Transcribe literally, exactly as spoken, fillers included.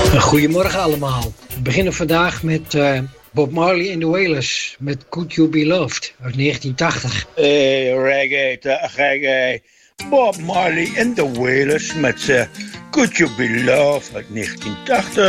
Goedemorgen allemaal. We beginnen vandaag met uh, Bob Marley and the Wailers met Could You Be Loved uit negentien tachtig. Hey, reggae, reggae. Bob Marley and the Wailers met uh, Could You Be Loved uit negentien tachtig.